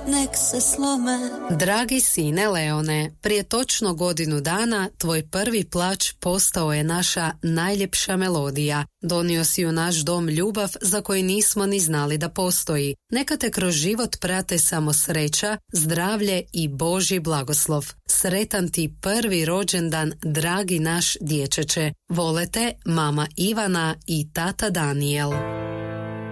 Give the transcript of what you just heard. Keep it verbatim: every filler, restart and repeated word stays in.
nek se slome. Dragi sine Leone, prije točno godinu dana tvoj prvi plać postao je naša najljepša melodija. Donio si u naš dom ljubav za koji nismo ni znali da postoji. Neka te kroz život prate samo sreća, zdravlje i Božji blagoslov. Sretan ti prvi rođendan, dragi naš dječeče. Vole te mama Ivana i tata Daniel.